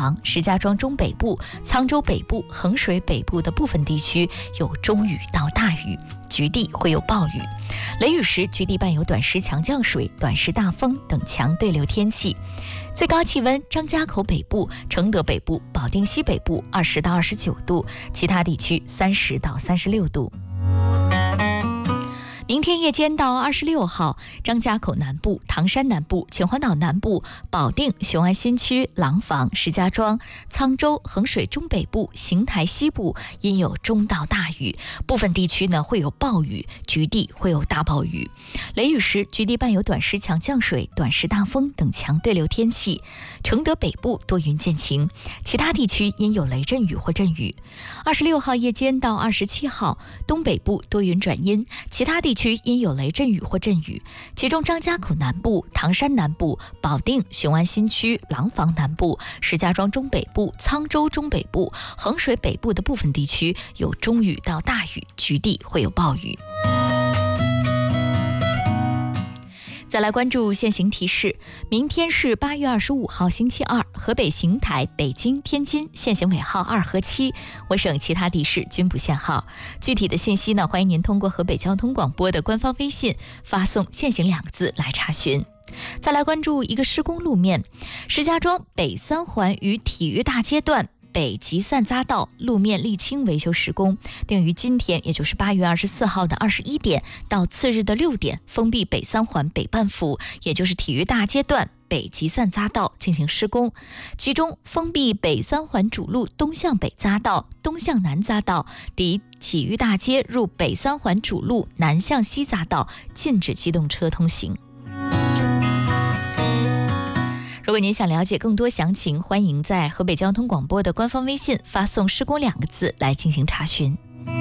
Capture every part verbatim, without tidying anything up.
房、石家庄中北部、沧州北部、衡水北部的部分地区有中雨到大雨，局地会有暴雨。雷雨时，局地伴有短时强降水、短时大风等强对流天气。最高气温：张家口北部、承德北部、保定西北部二十到二十九度，其他地区三十到三十六度。明天夜间到二十六号，张家口南部、唐山南部、秦皇岛南部、保定、雄安新区、廊坊、石家庄、沧州、衡水中北部、邢台西部因有中到大雨，部分地区呢会有暴雨，局地会有大暴雨。雷雨时，局地伴有短时强降水、短时大风等强对流天气。承德北部多云见晴，其他地区因有雷阵雨或阵雨。二十六号夜间到二十七号，东北部多云转阴，其他地区因有雷阵雨或阵雨，其中张家口南部、唐山南部、保定、雄安新区、廊坊南部、石家庄中北部、沧州中北部、衡水北部的部分地区有中雨到大雨，局地会有暴雨。再来关注现行提示，明天是八月二十五号星期二，河北邢台、北京、天津限行尾号二和七，我省其他地市均不限号。具体的信息呢，欢迎您通过河北交通广播的官方微信发送限行两个字来查询。再来关注一个施工路面，石家庄北三环与体育大街段北极散匝道路面沥青维修施工，定于今天，也就是八月二十四号的二十一点到次日的六点，封闭北三环北半幅，也就是体育大街段北极散匝道进行施工。其中，封闭北三环主路东向北匝道、东向南匝道，抵体育大街入北三环主路南向西匝道，禁止机动车通行。如果您想了解更多详情，欢迎在河北交通广播的官方微信发送施工两个字来进行查询。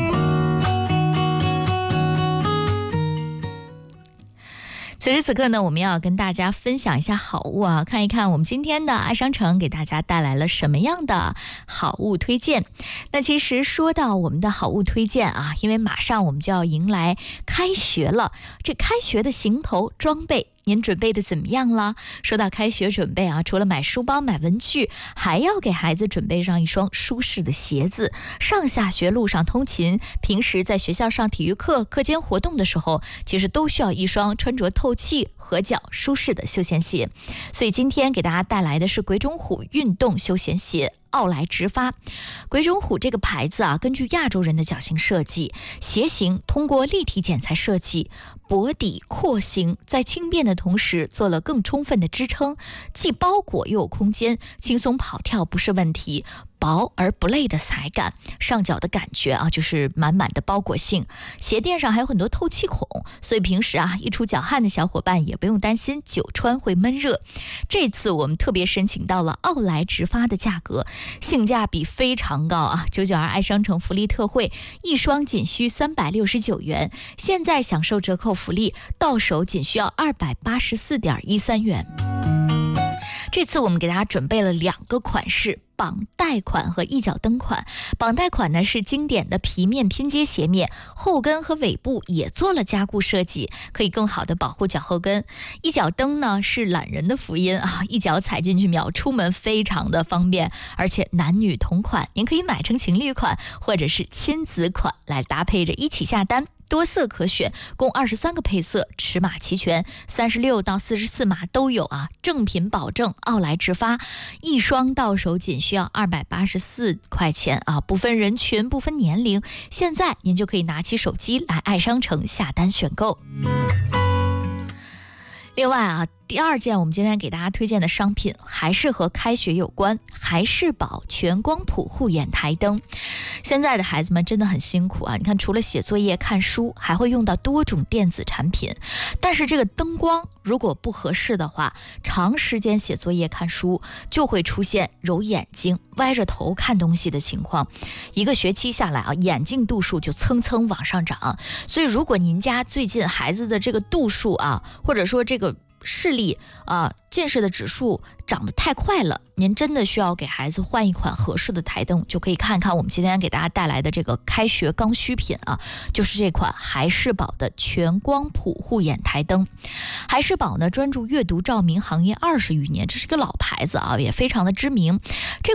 此时此刻呢，我们要跟大家分享一下好物啊，看一看我们今天的爱商城给大家带来了什么样的好物推荐。那其实说到我们的好物推荐啊，因为马上我们就要迎来开学了，这开学的行头装备您准备的怎么样了？说到开学准备啊，除了买书包、买文具，还要给孩子准备上一双舒适的鞋子。上下学路上通勤，平时在学校上体育课、课间活动的时候，其实都需要一双穿着透气、合脚、舒适的休闲鞋。所以今天给大家带来的是鬼冢虎运动休闲鞋。奥莱直发，鬼冢虎这个牌子啊，根据亚洲人的脚型设计，鞋型通过立体剪裁设计，薄底廓形，在轻便的同时做了更充分的支撑，既包裹又有空间，轻松跑跳不是问题。薄而不累的踩感，上脚的感觉啊，就是满满的包裹性。鞋垫上还有很多透气孔，所以平时啊，一出脚汗的小伙伴也不用担心久穿会闷热。这次我们特别申请到了奥莱直发的价格，性价比非常高啊！九九二爱商城福利特惠，一双仅需三百六十九元，现在享受折扣福利，到手仅需要二百八十四点一三元。这次我们给大家准备了两个款式，绑带款和一脚蹬款。绑带款呢是经典的皮面拼接鞋面，后跟和尾部也做了加固设计，可以更好的保护脚后跟。一脚蹬呢是懒人的福音啊，一脚踩进去秒出门，非常的方便，而且男女同款，您可以买成情侣款或者是亲子款来搭配着一起下单。多色可选，共二十三个配色，尺码齐全，三十六到四十四码都有啊，正品保证，奥莱直发，一双到手仅需要二百八十四块钱啊，不分人群，不分年龄，现在您就可以拿起手机来爱商城下单选购。另外啊，第二件我们今天给大家推荐的商品还是和开学有关，孩事宝全光谱护眼台灯。现在的孩子们真的很辛苦啊，你看除了写作业看书，还会用到多种电子产品，但是这个灯光如果不合适的话，长时间写作业看书就会出现揉眼睛、歪着头看东西的情况，一个学期下来啊，眼镜度数就蹭蹭往上涨。所以如果您家最近孩子的这个度数啊，或者说这个视力啊、呃，近视的指数涨得太快了，您真的需要给孩子换一款合适的台灯，就可以看看我们今天给大家带来的这个开学刚需品啊，就是这款孩事宝的全光谱护眼台灯。孩事宝呢，专注阅读照明行业二十余年，这是个老牌子啊，也非常的知名。这